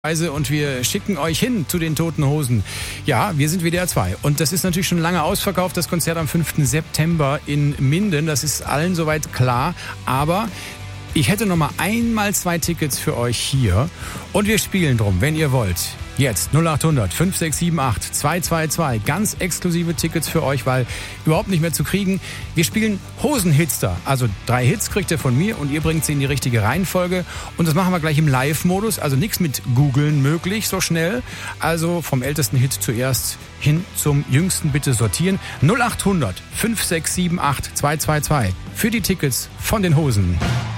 Und wir schicken euch hin zu den Toten Hosen. Ja, wir sind WDR 2. Und das ist natürlich schon lange ausverkauft, das Konzert am 5. September in Minden. Das ist allen soweit klar. Aber ich hätte noch mal einmal 2 Tickets für euch hier. Und wir spielen drum, wenn ihr wollt. Jetzt 0800 5678 222. Ganz exklusive Tickets für euch, weil überhaupt nicht mehr zu kriegen. Wir spielen Hosenhitster. Also 3 Hits kriegt ihr von mir und ihr bringt sie in die richtige Reihenfolge. Und das machen wir gleich im Live-Modus. Also nichts mit Googeln möglich so schnell. Also vom ältesten Hit zuerst hin zum jüngsten bitte sortieren. 0800 5678 222 für die Tickets von den Hosen.